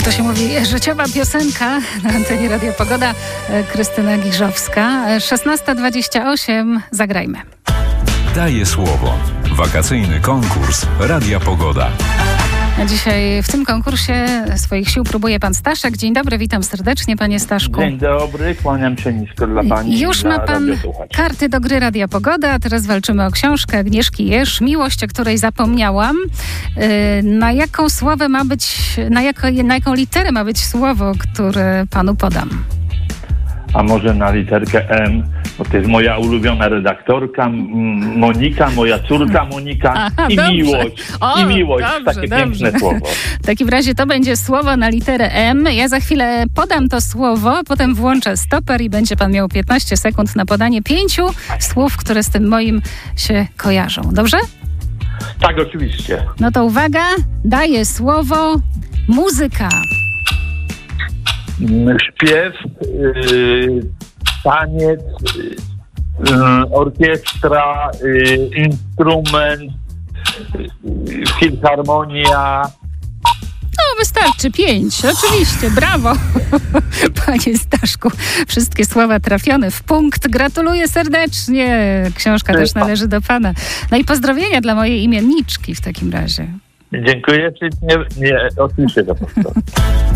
to się mówi, życiowa piosenka na antenie Radia Pogoda. Krystyna Giżowska. 16:28. Zagrajmy. Daję słowo. Wakacyjny konkurs Radia Pogoda. A dzisiaj w tym konkursie swoich sił próbuje pan Staszek. Dzień dobry, witam serdecznie, panie Staszku. Dzień dobry, kłaniam się nisko dla pani. Już ma pan karty do gry Radia Pogoda, a teraz walczymy o książkę Agnieszki Jerz, Miłość, o której zapomniałam. Na jaką słowę ma być, na jaką literę ma być słowo, które panu podam? A może na literkę M, bo to jest moja ulubiona redaktorka Monika, moja córka Monika. Aha, i dobrze. miłość. O, I miłość, dobrze, takie dobrze. piękne słowo. W takim razie to będzie słowo na literę M. Ja za chwilę podam to słowo, potem włączę stoper i będzie pan miał 15 sekund na podanie 5 słów, które z tym moim się kojarzą. Dobrze? Tak, oczywiście. No to uwaga, daję słowo muzyka. Śpiew, taniec, orkiestra, instrument, filharmonia. No wystarczy 5, oczywiście, brawo. Panie Staszku, wszystkie słowa trafione w punkt. Gratuluję serdecznie. Książka też należy do pana. No i pozdrowienia dla mojej imienniczki w takim razie. Dziękuję. Nie, oczywiście za to.